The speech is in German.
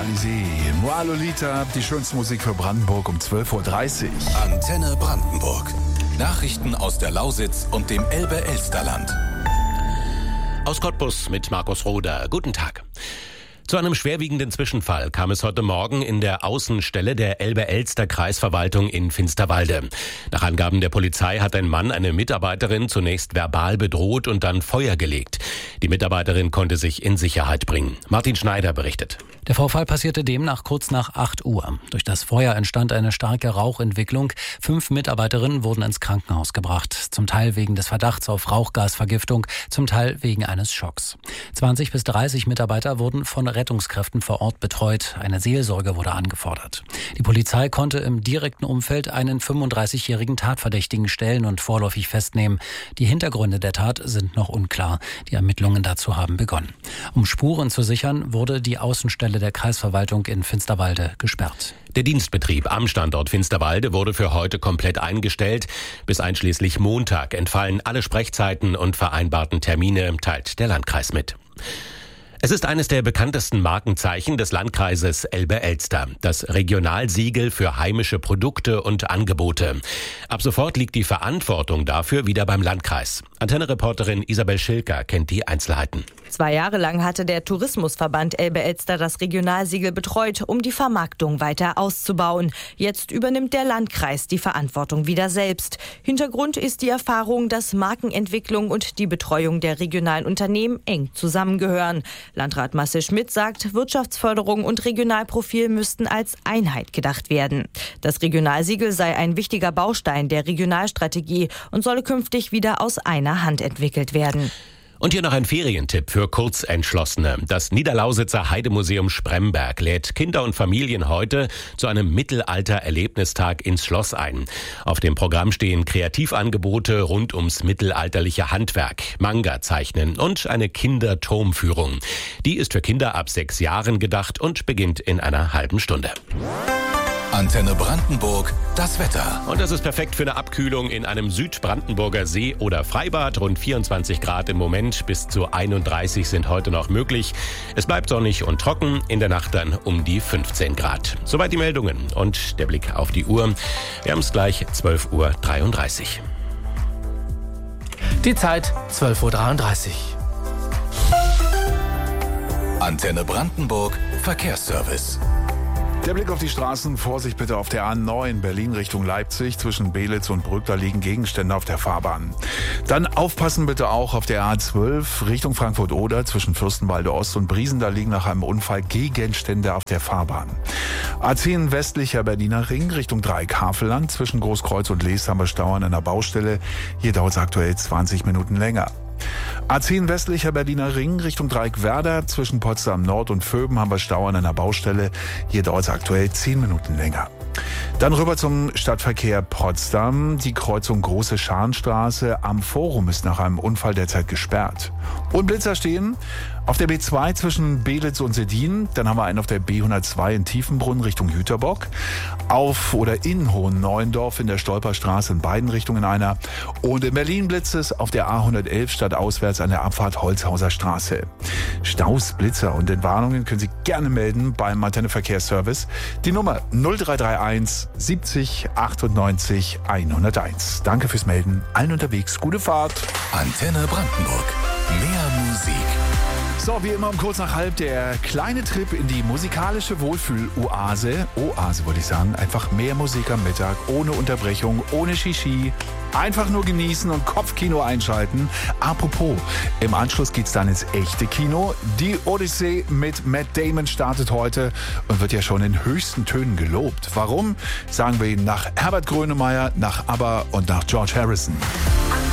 Alizé, Moi Lolita, die schönste Musik für Brandenburg um 12.30 Uhr. Antenne Brandenburg. Nachrichten aus der Lausitz und dem Elbe-Elster-Land. Aus Cottbus mit Markus Roder. Guten Tag. Zu einem schwerwiegenden Zwischenfall kam es heute Morgen in der Außenstelle der Elbe-Elster-Kreisverwaltung in Finsterwalde. Nach Angaben der Polizei hat ein Mann eine Mitarbeiterin zunächst verbal bedroht und dann Feuer gelegt. Die Mitarbeiterin konnte sich in Sicherheit bringen. Martin Schneider berichtet. Der Vorfall passierte demnach kurz nach 8 Uhr. Durch das Feuer entstand eine starke Rauchentwicklung. 5 Mitarbeiterinnen wurden ins Krankenhaus gebracht. Zum Teil wegen des Verdachts auf Rauchgasvergiftung, zum Teil wegen eines Schocks. 20 bis 30 Mitarbeiter wurden von Rettungskräften vor Ort betreut. Eine Seelsorge wurde angefordert. Die Polizei konnte im direkten Umfeld einen 35-jährigen Tatverdächtigen stellen und vorläufig festnehmen. Die Hintergründe der Tat sind noch unklar. Die Ermittlungen dazu haben begonnen. Um Spuren zu sichern, wurde die Außenstelle der Kreisverwaltung in Finsterwalde gesperrt. Der Dienstbetrieb am Standort Finsterwalde wurde für heute komplett eingestellt. Bis einschließlich Montag entfallen alle Sprechzeiten und vereinbarten Termine, teilt der Landkreis mit. Es ist eines der bekanntesten Markenzeichen des Landkreises Elbe-Elster, das Regionalsiegel für heimische Produkte und Angebote. Ab sofort liegt die Verantwortung dafür wieder beim Landkreis. Antenne-Reporterin Isabel Schilker kennt die Einzelheiten. 2 Jahre lang hatte der Tourismusverband Elbe-Elster das Regionalsiegel betreut, um die Vermarktung weiter auszubauen. Jetzt übernimmt der Landkreis die Verantwortung wieder selbst. Hintergrund ist die Erfahrung, dass Markenentwicklung und die Betreuung der regionalen Unternehmen eng zusammengehören. Landrat Marcel Schmidt sagt, Wirtschaftsförderung und Regionalprofil müssten als Einheit gedacht werden. Das Regionalsiegel sei ein wichtiger Baustein der Regionalstrategie und solle künftig wieder aus einer Hand entwickelt werden. Und hier noch ein Ferientipp für Kurzentschlossene. Das Niederlausitzer Heidemuseum Spremberg lädt Kinder und Familien heute zu einem Mittelalter-Erlebnistag ins Schloss ein. Auf dem Programm stehen Kreativangebote rund ums mittelalterliche Handwerk, Manga-Zeichnen und eine Kinderturmführung. Die ist für Kinder ab 6 Jahren gedacht und beginnt in einer halben Stunde. Antenne Brandenburg, das Wetter. Und das ist perfekt für eine Abkühlung in einem Südbrandenburger See- oder Freibad. Rund 24 Grad im Moment, bis zu 31 sind heute noch möglich. Es bleibt sonnig und trocken, in der Nacht dann um die 15 Grad. Soweit die Meldungen und der Blick auf die Uhr. Wir haben es gleich 12.33 Uhr. Die Zeit 12.33 Uhr. Antenne Brandenburg, Verkehrsservice. Der Blick auf die Straßen, Vorsicht bitte auf der A9 Berlin Richtung Leipzig. Zwischen Belitz und Brück, da liegen Gegenstände auf der Fahrbahn. Dann aufpassen bitte auch auf der A12 Richtung Frankfurt-Oder. Zwischen Fürstenwalde Ost und Briesen, da liegen nach einem Unfall Gegenstände auf der Fahrbahn. A10 westlicher Berliner Ring Richtung Dreieck-Havelland. Zwischen Großkreuz und Leest haben wir Stau an einer Baustelle. Hier dauert es aktuell 20 Minuten länger. A10 westlicher Berliner Ring Richtung Dreieck-Werder. Zwischen Potsdam Nord und Vöben haben wir Stau an einer Baustelle. Hier dauert es aktuell 10 Minuten länger. Dann rüber zum Stadtverkehr Potsdam. Die Kreuzung Große Scharnstraße am Forum ist nach einem Unfall derzeit gesperrt. Und Blitzer stehen auf der B2 zwischen Belitz und Seddin. Dann haben wir einen auf der B102 in Tiefenbrunn Richtung Jüterbock. Auf oder in Hohenneuendorf in der Stolperstraße in beiden Richtungen einer. Und in Berlin blitzt es auf der A111 stadtauswärts an der Abfahrt Holzhauser Straße. Staus, Blitzer und Entwarnungen können Sie gerne melden beim Antenne Verkehrsservice. Die Nummer 0331 70 98 101. Danke fürs Melden. Allen unterwegs gute Fahrt. Antenne Brandenburg. Mehr Musik. So, wie immer um kurz nach halb der kleine Trip in die musikalische Wohlfühl-Oase. Oase wollte ich sagen. Einfach mehr Musik am Mittag, ohne Unterbrechung, ohne Shishi. Einfach nur genießen und Kopfkino einschalten. Apropos, im Anschluss geht's dann ins echte Kino. Die Odyssee mit Matt Damon startet heute und wird ja schon in höchsten Tönen gelobt. Warum? Sagen wir Ihnen nach Herbert Grönemeyer, nach ABBA und nach George Harrison.